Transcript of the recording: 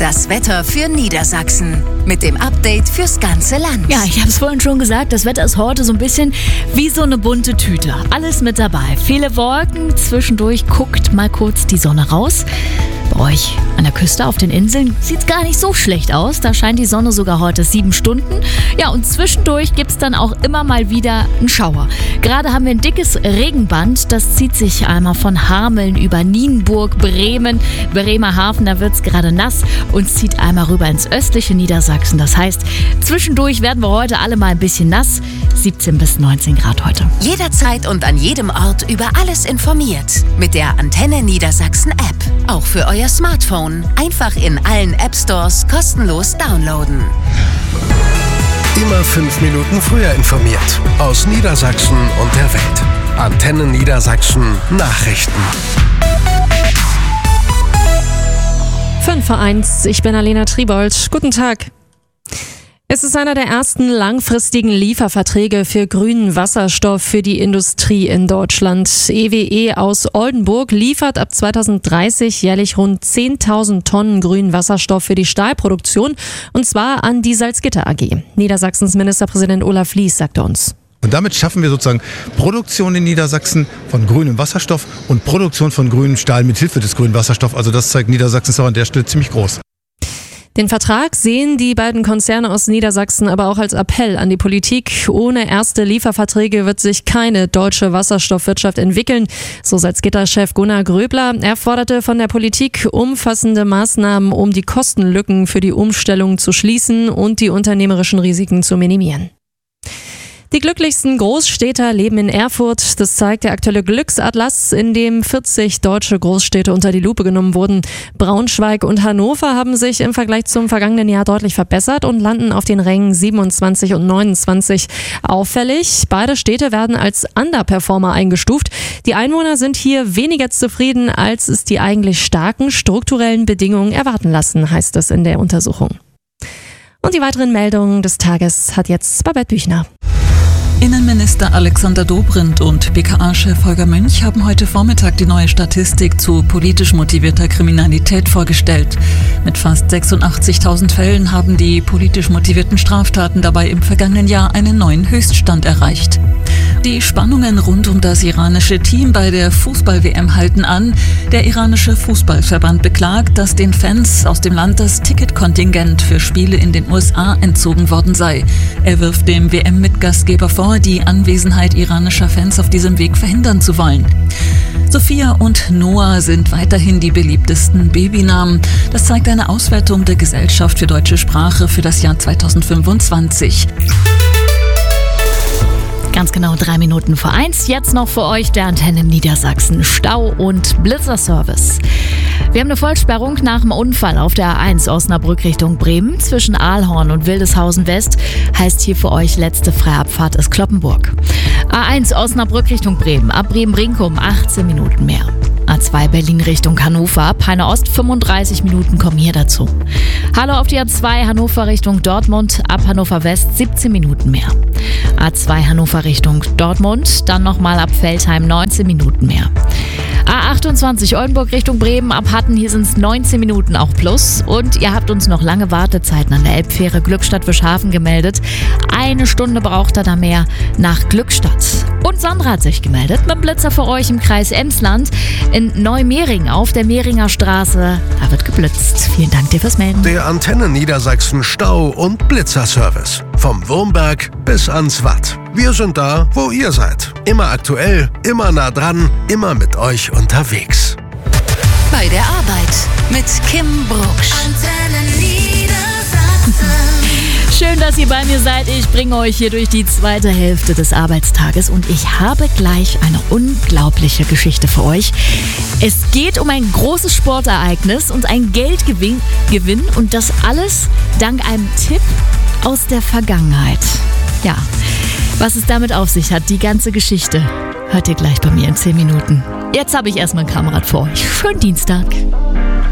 Das Wetter für Niedersachsen mit dem Update fürs ganze Land. Ja, ich habe es vorhin schon gesagt, das Wetter ist heute so ein bisschen wie so eine bunte Tüte. Alles mit dabei. Viele Wolken, zwischendurch guckt mal kurz die Sonne raus. Bei euch an der Küste auf den Inseln sieht es gar nicht so schlecht aus. Da scheint die Sonne sogar heute 7 Stunden. Ja, und zwischendurch gibt es dann auch immer mal wieder einen Schauer. Gerade haben wir ein dickes Regenband. Das zieht sich einmal von Hameln über Nienburg, Bremen, Bremerhaven. Da wird es gerade nass und zieht einmal rüber ins östliche Niedersachsen. Das heißt, zwischendurch werden wir heute alle mal ein bisschen nass. 17 bis 19 Grad heute. Jederzeit und an jedem Ort über alles informiert. Mit der Antenne Niedersachsen App. Auch für euer Smartphone. Einfach in allen App Stores kostenlos downloaden. Immer 5 Minuten früher informiert. Aus Niedersachsen und der Welt. Antenne Niedersachsen Nachrichten. 5:01, ich bin Alena Tribold. Guten Tag. Es ist einer der ersten langfristigen Lieferverträge für grünen Wasserstoff für die Industrie in Deutschland. EWE aus Oldenburg liefert ab 2030 jährlich rund 10.000 Tonnen grünen Wasserstoff für die Stahlproduktion, und zwar an die Salzgitter AG. Niedersachsens Ministerpräsident Olaf Lies sagte uns. Und damit schaffen wir sozusagen Produktion in Niedersachsen von grünem Wasserstoff und Produktion von grünem Stahl mit Hilfe des grünen Wasserstoffs. Also das zeigt, Niedersachsen ist auch an der Stelle ziemlich groß. Den Vertrag sehen die beiden Konzerne aus Niedersachsen aber auch als Appell an die Politik. Ohne erste Lieferverträge wird sich keine deutsche Wasserstoffwirtschaft entwickeln, so Salzgitter-Chef Gunnar Gröbler. Er forderte von der Politik umfassende Maßnahmen, um die Kostenlücken für die Umstellung zu schließen und die unternehmerischen Risiken zu minimieren. Die glücklichsten Großstädter leben in Erfurt. Das zeigt der aktuelle Glücksatlas, in dem 40 deutsche Großstädte unter die Lupe genommen wurden. Braunschweig und Hannover haben sich im Vergleich zum vergangenen Jahr deutlich verbessert und landen auf den Rängen 27 und 29. Auffällig, beide Städte werden als Underperformer eingestuft. Die Einwohner sind hier weniger zufrieden, als es die eigentlich starken strukturellen Bedingungen erwarten lassen, heißt es in der Untersuchung. Und die weiteren Meldungen des Tages hat jetzt Babette Büchner. Innenminister Alexander Dobrindt und BKA-Chef Holger Münch haben heute Vormittag die neue Statistik zu politisch motivierter Kriminalität vorgestellt. Mit fast 86.000 Fällen haben die politisch motivierten Straftaten dabei im vergangenen Jahr einen neuen Höchststand erreicht. Die Spannungen rund um das iranische Team bei der Fußball-WM halten an. Der iranische Fußballverband beklagt, dass den Fans aus dem Land das Ticketkontingent für Spiele in den USA entzogen worden sei. Er wirft dem WM-Mitgastgeber vor, die Anwesenheit iranischer Fans auf diesem Weg verhindern zu wollen. Sophia und Noah sind weiterhin die beliebtesten Babynamen. Das zeigt eine Auswertung der Gesellschaft für deutsche Sprache für das Jahr 2025. Ganz genau 3 Minuten vor 1. Jetzt noch für euch der Antenne Niedersachsen Stau- und Blitzerservice. Wir haben eine Vollsperrung nach dem Unfall auf der A1 Osnabrück Richtung Bremen. Zwischen Ahlhorn und Wildeshausen West heißt hier für euch letzte Freiabfahrt ist Kloppenburg. A1 Osnabrück Richtung Bremen. Ab Bremen-Brinkum 18 Minuten mehr. A2 Berlin Richtung Hannover, Peine Ost 35 Minuten kommen hier dazu. Hallo auf die A2 Hannover Richtung Dortmund, ab Hannover West 17 Minuten mehr. A2 Hannover Richtung Dortmund, dann nochmal ab Veltheim 19 Minuten mehr. A28 Oldenburg Richtung Bremen, ab Hatten, hier sind es 19 Minuten auch plus. Und ihr habt uns noch lange Wartezeiten an der Elbfähre Glückstadt-Wischhafen gemeldet. 1 Stunde braucht er da mehr nach Glückstadt. Und Sandra hat sich gemeldet mit dem Blitzer für euch im Kreis Emsland in Neumehring auf der Mehringer Straße. Da wird geblitzt. Vielen Dank dir fürs Melden. Der Antenne Niedersachsen Stau- und Blitzerservice. Vom Wurmberg bis ans Watt. Wir sind da, wo ihr seid. Immer aktuell, immer nah dran, immer mit euch unterwegs. Bei der Arbeit mit Kim Brucksch. Antenne Niedersachsen. Schön, dass ihr bei mir seid. Ich bringe euch hier durch die zweite Hälfte des Arbeitstages und ich habe gleich eine unglaubliche Geschichte für euch. Es geht um ein großes Sportereignis und ein Geldgewinn und das alles dank einem Tipp aus der Vergangenheit. Ja, was es damit auf sich hat, die ganze Geschichte, hört ihr gleich bei mir in 10 Minuten. Jetzt habe ich erstmal ein Kamerad für euch. Schönen Dienstag.